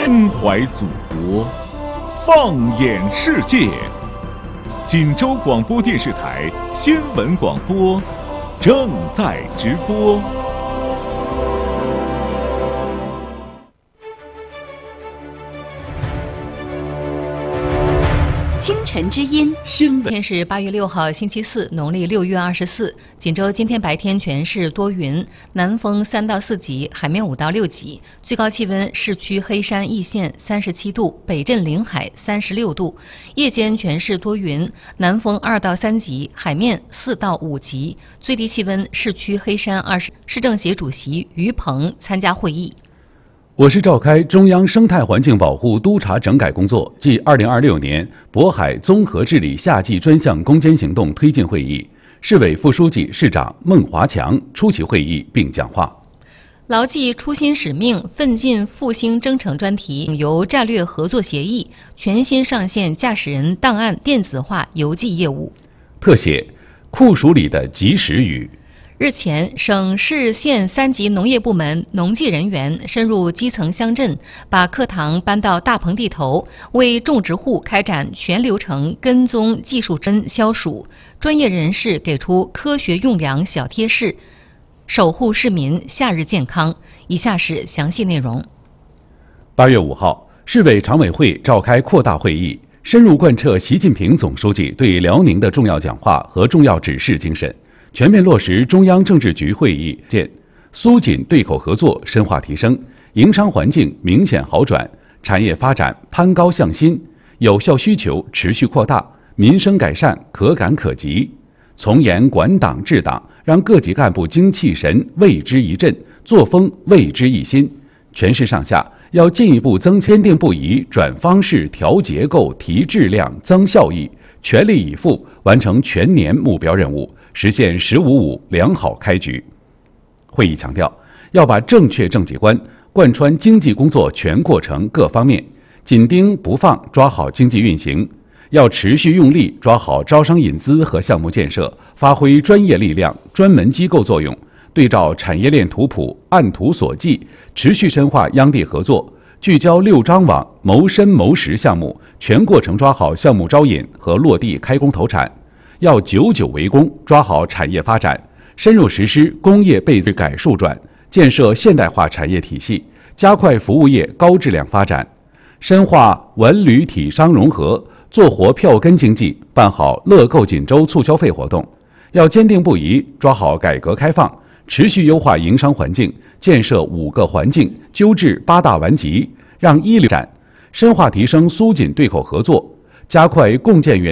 关怀祖国，放眼世界。锦州广播电视台新闻广播正在直播。 清晨之音新闻。 今天是8月6号，星期四，农历6月24。锦州今天白天全市多云，南风3到4级，海面5到6级，最高气温市区黑山易县37度，北镇临海36度。夜间全市多云，南风2到3级，海面4到5级，最低气温市区黑山20。市政协主席于鹏参加会议。 我市召开中央生态环境保护督查整改工作暨2026年渤海综合治理夏季专项攻坚行动推进会议，市委副书记、市长孟华强出席会议并讲话。 牢记初心使命，奋进复兴征程专题由战略合作协议全新上线驾驶人档案电子化邮寄业务。 特写酷暑里的及时雨。 日前，省市县3级农业部门农技人员深入基层乡镇，把课堂搬到大棚地头，为种植户开展全流程跟踪技术针消暑。专业人士给出科学用粮小贴士，守护市民夏日健康。以下是详细内容。 8月5号，市委常委会召开扩大会议，深入贯彻习近平总书记对辽宁的重要讲话和重要指示精神，全面落实中央政治局会议见，苏锦对口合作深化提升，营商环境明显好转，产业发展攀高向新，有效需求持续扩大，民生改善可感可及。从严管党治党，让各级干部精气神为之一振，作风为之一新。全市上下要进一步坚定不移转方式、调结构、提质量、增效益，全力以赴完成全年目标任务，实现“15-5”良好开局。会议强调，要把正确政绩观贯穿经济工作全过程各方面，紧盯不放抓好经济运行，要持续用力抓好招商引资和项目建设，发挥专业力量、专门机构作用，对照产业链图谱，按图索骥，持续深化央地合作，聚焦6张网、谋深谋实项目，全过程抓好项目招引和落地开工投产。要久久为功，抓好产业发展，深入实施工业倍改数转，建设现代化产业体系，加快服务业高质量发展，深化文旅体商融合，做活票根经济，办好乐购锦州促消费活动。要坚定不移抓好改革开放，持续优化营商环境，建设5个环境，纠治8大顽疾，让一流展，深化提升苏锦对口合作，加快共建